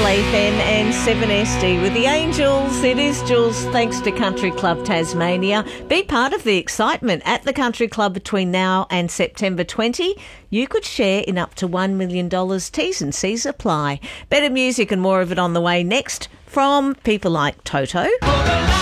Triple FM and 7SD with the Angels. It is Jules, thanks to Country Club Tasmania. Be part of the excitement at the Country Club between now and September 20. You could share in up to $1 million. T's and C's apply. Better music and more of it on the way next from people like Toto.